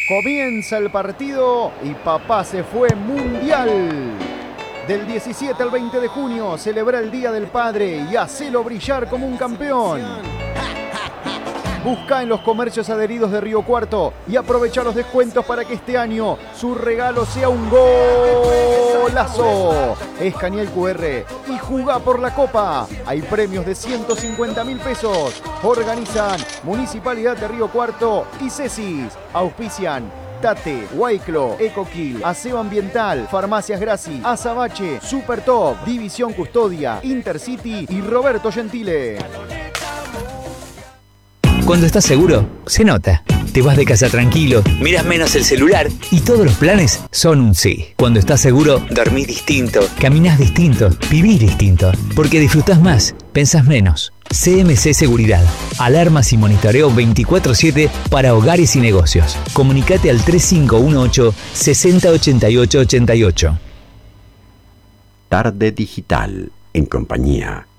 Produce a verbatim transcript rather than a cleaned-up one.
Comienza el partido y papá se fue mundial. Del diecisiete al veinte de junio celebra el Día del Padre y hacelo brillar como un campeón. Busca en los comercios adheridos de Río Cuarto y aprovecha los descuentos para que este año su regalo sea un golazo. Escanea el cu erre y jugá por la Copa. Hay premios de ciento cincuenta mil pesos. Organizan Municipalidad de Río Cuarto y Cesis. Auspician Tate, Huayclo, Ecoquil, Aseo Ambiental, Farmacias Graci, Azabache, Super Top, División Custodia, Intercity y Roberto Gentile. Cuando estás seguro, se nota. Te vas de casa tranquilo, miras menos el celular y todos los planes son un sí. Cuando estás seguro, dormís distinto, caminás distinto, vivís distinto. Porque disfrutás más, pensás menos. C M C Seguridad. Alarmas y monitoreo veinticuatro siete para hogares y negocios. Comunicate al tres cinco uno ocho, seis cero ocho ocho ocho ocho. Tarde Digital, en compañía